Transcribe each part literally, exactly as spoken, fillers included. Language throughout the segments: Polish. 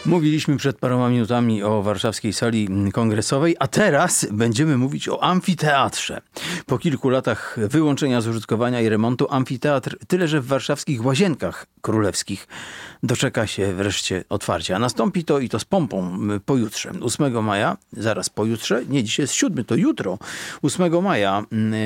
Mówiliśmy przed paroma minutami o warszawskiej sali kongresowej, a teraz będziemy mówić o amfiteatrze. Po kilku latach wyłączenia z użytkowania i remontu amfiteatr, tyle że w warszawskich Łazienkach Królewskich, doczeka się wreszcie otwarcia. Nastąpi to i to z pompą pojutrze, ósmego maja, zaraz pojutrze, nie dzisiaj jest siódmy, to jutro, ósmego maja,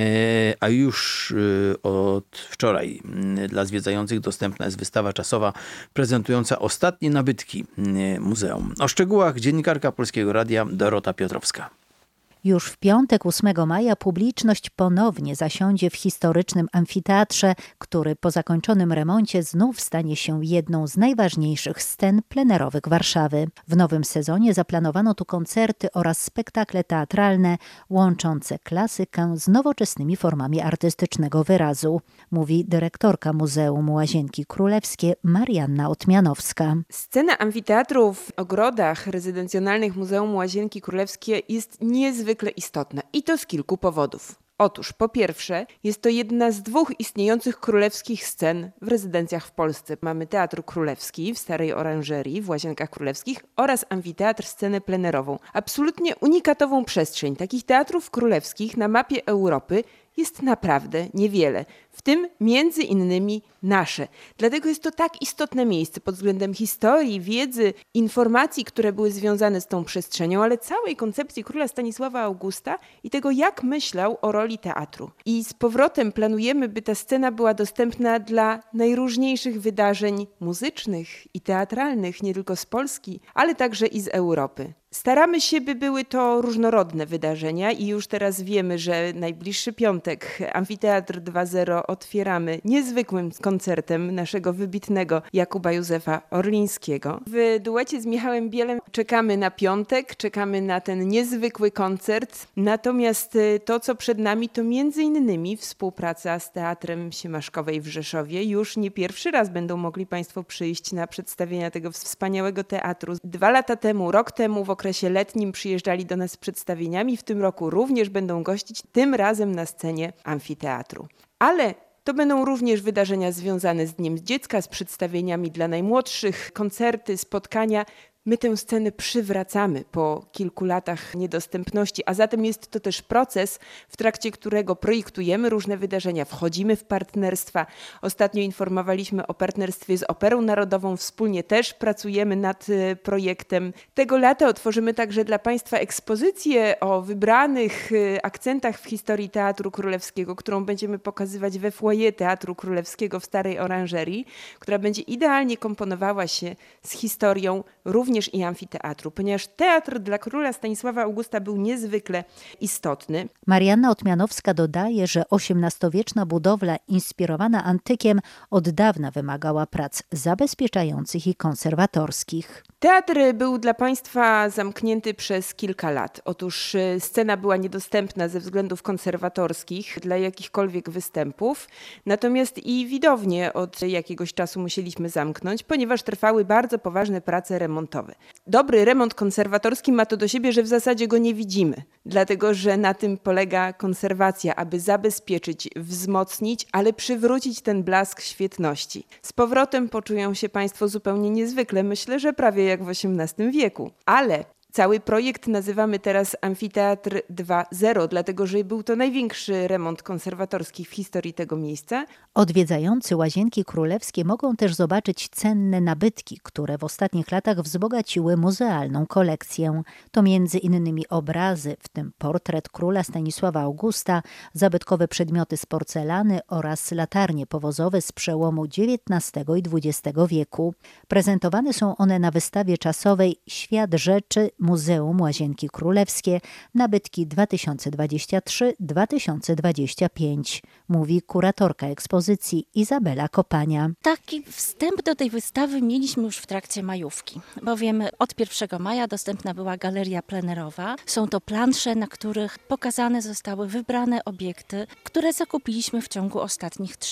a już od wczoraj dla zwiedzających dostępna jest wystawa czasowa prezentująca ostatnie nabytki muzeum. O szczegółach dziennikarka Polskiego Radia Dorota Piotrowska. Już w piątek ósmego maja publiczność ponownie zasiądzie w historycznym amfiteatrze, który po zakończonym remoncie znów stanie się jedną z najważniejszych scen plenerowych Warszawy. W nowym sezonie zaplanowano tu koncerty oraz spektakle teatralne łączące klasykę z nowoczesnymi formami artystycznego wyrazu, mówi dyrektorka Muzeum Łazienki Królewskie Marianna Otmianowska. Scena amfiteatru w ogrodach rezydencjonalnych Muzeum Łazienki Królewskie jest niezwykle Zwykle istotna i to z kilku powodów. Otóż po pierwsze jest to jedna z dwóch istniejących królewskich scen w rezydencjach w Polsce. Mamy Teatr Królewski w Starej Oranżerii w Łazienkach Królewskich oraz amfiteatr scenę plenerową. Absolutnie unikatową przestrzeń takich teatrów królewskich na mapie Europy jest naprawdę niewiele, w tym między innymi nasze. Dlatego jest to tak istotne miejsce pod względem historii, wiedzy, informacji, które były związane z tą przestrzenią, ale całej koncepcji króla Stanisława Augusta i tego, jak myślał o roli teatru. I z powrotem planujemy, by ta scena była dostępna dla najróżniejszych wydarzeń muzycznych i teatralnych, nie tylko z Polski, ale także i z Europy. Staramy się, by były to różnorodne wydarzenia i już teraz wiemy, że najbliższy piątek Amfiteatr dwa zero otwieramy niezwykłym koncertem naszego wybitnego Jakuba Józefa Orlińskiego. W duecie z Michałem Bielem czekamy na piątek, czekamy na ten niezwykły koncert. Natomiast to, co przed nami, to między innymi współpraca z Teatrem Siemaszkowej w Rzeszowie. Już nie pierwszy raz będą mogli Państwo przyjść na przedstawienia tego wspaniałego teatru. Dwa lata temu, rok temu w okresie letnim przyjeżdżali do nas z przedstawieniami. W tym roku również będą gościć, tym razem na scenie amfiteatru. Ale to będą również wydarzenia związane z Dniem Dziecka, z przedstawieniami dla najmłodszych, koncerty, spotkania. My tę scenę przywracamy po kilku latach niedostępności, a zatem jest to też proces, w trakcie którego projektujemy różne wydarzenia, wchodzimy w partnerstwa. Ostatnio informowaliśmy o partnerstwie z Operą Narodową, wspólnie też pracujemy nad projektem. Tego lata otworzymy także dla Państwa ekspozycję o wybranych akcentach w historii Teatru Królewskiego, którą będziemy pokazywać we foyer Teatru Królewskiego w Starej Oranżerii, która będzie idealnie komponowała się z historią również i amfiteatru, ponieważ teatr dla króla Stanisława Augusta był niezwykle istotny. Marianna Otmianowska dodaje, że osiemnastowieczna budowla inspirowana antykiem od dawna wymagała prac zabezpieczających i konserwatorskich. Teatr był dla Państwa zamknięty przez kilka lat. Otóż scena była niedostępna ze względów konserwatorskich dla jakichkolwiek występów, natomiast i widownię od jakiegoś czasu musieliśmy zamknąć, ponieważ trwały bardzo poważne prace remontowe. Dobry remont konserwatorski ma to do siebie, że w zasadzie go nie widzimy, dlatego że na tym polega konserwacja, aby zabezpieczyć, wzmocnić, ale przywrócić ten blask świetności. Z powrotem poczują się Państwo zupełnie niezwykle, myślę, że prawie jak w osiemnastym wieku, ale cały projekt nazywamy teraz Amfiteatr dwa zero, dlatego że był to największy remont konserwatorski w historii tego miejsca. Odwiedzający Łazienki Królewskie mogą też zobaczyć cenne nabytki, które w ostatnich latach wzbogaciły muzealną kolekcję. To między innymi obrazy, w tym portret króla Stanisława Augusta, zabytkowe przedmioty z porcelany oraz latarnie powozowe z przełomu dziewiętnastego i dwudziestego wieku. Prezentowane są one na wystawie czasowej Świat Rzeczy Muzeum Łazienki Królewskie, nabytki dwa tysiące dwudziesty trzeci do dwa tysiące dwudziestego piątego, mówi kuratorka ekspozycji Izabela Kopania. Taki wstęp do tej wystawy mieliśmy już w trakcie majówki, bowiem od pierwszego maja dostępna była galeria plenerowa. Są to plansze, na których pokazane zostały wybrane obiekty, które zakupiliśmy w ciągu ostatnich trzech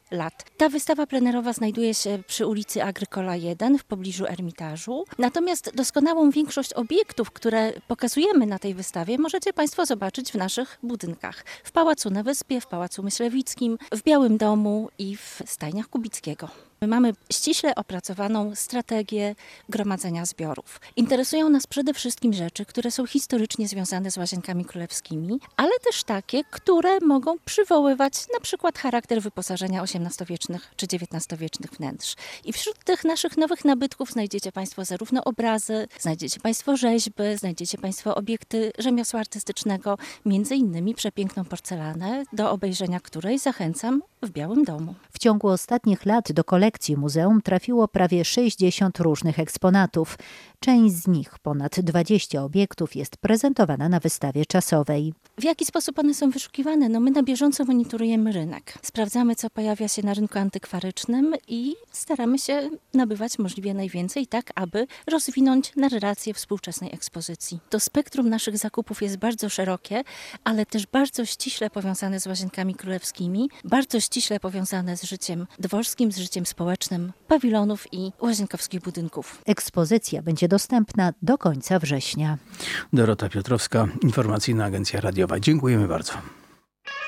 lat. Ta wystawa plenerowa znajduje się przy ulicy Agrykola jeden w pobliżu Ermitażu. Natomiast doskonałą większość obiektów, które pokazujemy na tej wystawie, możecie Państwo zobaczyć w naszych budynkach. W Pałacu na Wyspie, w Pałacu Myślewickim, w Białym Domu i w Stajniach Kubickiego. My mamy ściśle opracowaną strategię gromadzenia zbiorów. Interesują nas przede wszystkim rzeczy, które są historycznie związane z Łazienkami Królewskimi, ale też takie, które mogą przywoływać na przykład charakter wyposażenia osiemnastowiecznych czy dziewiętnastowiecznych wnętrz. I wśród tych naszych nowych nabytków znajdziecie Państwo zarówno obrazy, znajdziecie Państwo rzeźby, znajdziecie Państwo obiekty rzemiosła artystycznego, między innymi przepiękną porcelanę, do obejrzenia której zachęcam w Białym Domu. W ciągu ostatnich lat do kolekcji muzeum trafiło prawie sześćdziesiąt różnych eksponatów. Część z nich, ponad dwadzieścia obiektów, jest prezentowana na wystawie czasowej. W jaki sposób one są wyszukiwane? No my na bieżąco monitorujemy rynek. Sprawdzamy, co pojawia się na rynku antykwarycznym i staramy się nabywać możliwie najwięcej, tak aby rozwinąć narrację współczesnej ekspozycji. To spektrum naszych zakupów jest bardzo szerokie, ale też bardzo ściśle powiązane z Łazienkami Królewskimi, bardzo ściśle powiązane z życiem dworskim, z życiem społecznym pawilonów i łazienkowskich budynków. Ekspozycja będzie dostępna do końca września. Dorota Piotrowska, Informacyjna Agencja Radiowa. Dziękujemy bardzo.